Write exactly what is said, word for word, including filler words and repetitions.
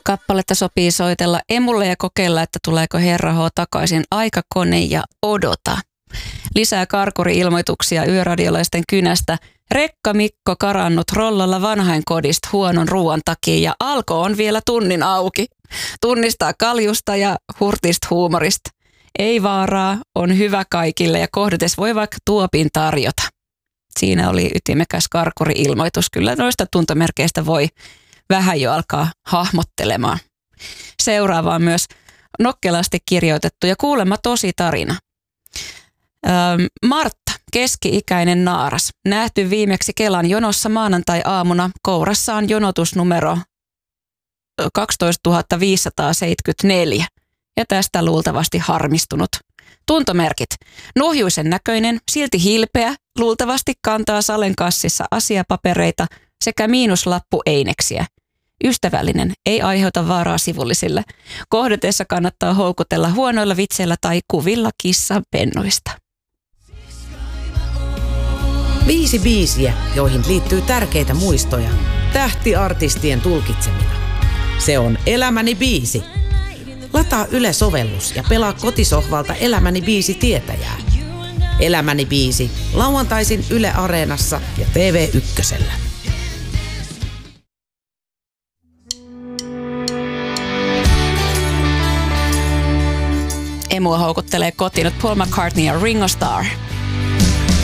Kappaletta sopii soitella emulle ja kokeilla, että tuleeko Herra H takaisin Aikakone ja Odota. Lisää Karkuri-ilmoituksia yöradiolaisten kynästä. Rekka Mikko karannut rollalla vanhainkodista huonon ruoan takia ja Alko on vielä tunnin auki. Tunnistaa kaljusta ja hurtista huumorista. Ei vaaraa, on hyvä kaikille ja kohdates voi vaikka tuopin tarjota. Siinä oli ytimekäs Karkuri-ilmoitus. Kyllä noista tuntomerkeistä voi vähän jo alkaa hahmottelemaan. Seuraava on myös nokkelasti kirjoitettu ja kuulemma tosi tarina. Öö, Martta, keski-ikäinen naaras, nähty viimeksi Kelan jonossa maanantai-aamuna. Kourassaan jonotusnumero kaksitoistatuhatta viisisataaseitsemänkymmentäneljä ja tästä luultavasti harmistunut. Tuntomerkit. Nuhjuisen näköinen, silti hilpeä, luultavasti kantaa salen kassissa asiapapereita sekä miinuslappu eineksiä. Ystävällinen, ei aiheuta vaaraa sivullisille. Kohdatessa kannattaa houkutella huonoilla vitseillä tai kuvilla kissan pennuista. Viisi biisiä, joihin liittyy tärkeitä muistoja. Tähtiartistien tulkitsemina. Se on Elämäni biisi. Lataa Yle-sovellus ja pelaa kotisohvalta Elämäni biisi tietäjää. Elämäni biisi. Lauantaisin Yle Areenassa ja T V Ykkösellä. Emua houkuttelee kotiin Paul McCartney ja Ringo Starr.